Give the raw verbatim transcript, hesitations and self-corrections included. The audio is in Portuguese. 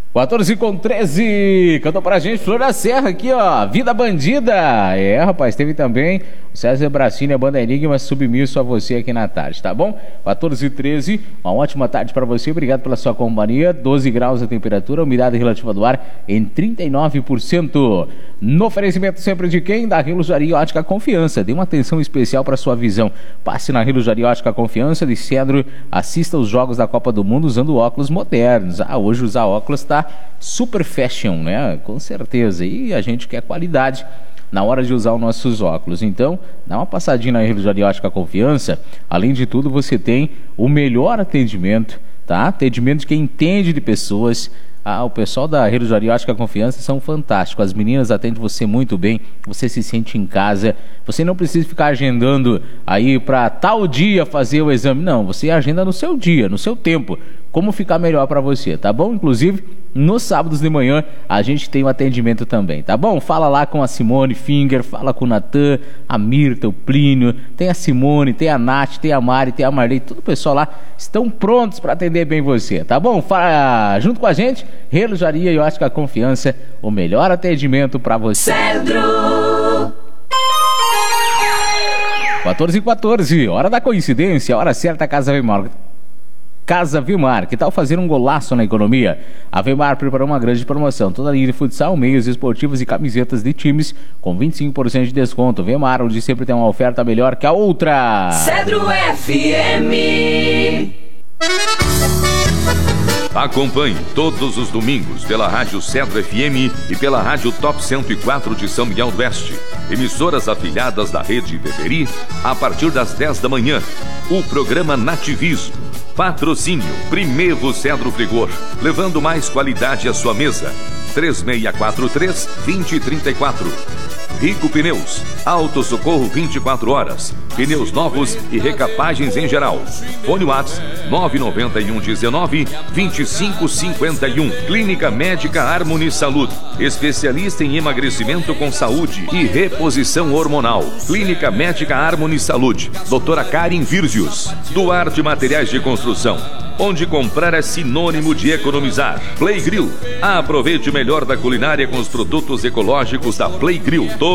quatorze com treze, cantou pra gente Flor da Serra aqui, ó, Vida Bandida. É, rapaz, teve também o César Bracini, a banda Enigma, Submisso a você aqui na tarde, tá bom? quatorze e treze, uma ótima tarde pra você, obrigado pela sua companhia. Doze graus a temperatura, umidade relativa do ar em trinta e nove por cento. No oferecimento sempre de quem? Da Relojaria Ótica Confiança. Dê uma atenção especial para sua visão. Passe na Relojaria Ótica Confiança de Cedro, assista os jogos da Copa do Mundo usando óculos modernos. Ah, hoje usar óculos tá super fashion, né? Com certeza. E a gente quer qualidade na hora de usar os nossos óculos. Então, dá uma passadinha na Relojaria Ótica Confiança. Além de tudo, você tem o melhor atendimento, tá? Atendimento de quem entende de pessoas. Ah, o pessoal da Relojaria Ótica Confiança são fantásticos. As meninas atendem você muito bem. Você se sente em casa. Você não precisa ficar agendando aí para tal dia fazer o exame. Não, você agenda no seu dia, no seu tempo. Como ficar melhor para você, tá bom? Inclusive, nos sábados de manhã, a gente tem um atendimento também, tá bom? Fala lá com a Simone Finger, fala com o Natan, a Mirta, o Plínio, tem a Simone, tem a Nath, tem a Mari, tem a Marley, todo o pessoal lá estão prontos para atender bem você, tá bom? Fala junto com a gente, Relojaria e Ótica Confiança, o melhor atendimento para você. Cedro! quatorze e quatorze, hora da coincidência, hora certa, Casa Vilmar. Casa Vilmar, que tal fazer um golaço na economia? A Vilmar preparou uma grande promoção, toda a linha de futsal, meios esportivos e camisetas de times com vinte e cinco por cento de desconto. Vilmar, onde sempre tem uma oferta melhor que a outra. Cedro F M. Acompanhe todos os domingos pela Rádio Cedro F M e pela Rádio Top cento e quatro de São Miguel do Oeste. Emissoras afiliadas da Rede Beberi, a partir das dez da manhã. O programa Nativismo. Patrocínio Primeiro Cedro Frigor, levando mais qualidade à sua mesa. três seis quatro três, dois zero três quatro. Rico Pneus, Auto Socorro vinte e quatro horas, pneus novos e recapagens em geral. Fone WhatsApp nove nove um um nove, dois cinco cinco um. Clínica Médica Harmony Saúde, especialista em emagrecimento com saúde e reposição hormonal. Clínica Médica Harmony Saúde, doutora Karen Virzius. Duarte Materiais de Construção, onde comprar é sinônimo de economizar. Play Grill, aproveite o melhor da culinária com os produtos ecológicos da Play Grill.